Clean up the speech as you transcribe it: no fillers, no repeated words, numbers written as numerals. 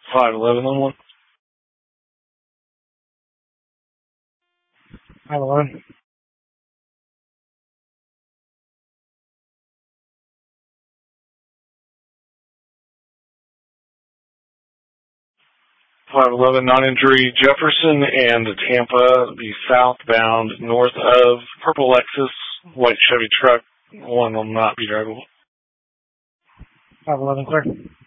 511 on one. 511. 511 non-injury Jefferson and Tampa, be southbound north of purple Lexus, white Chevy truck. One will not be drivable. 511, clear.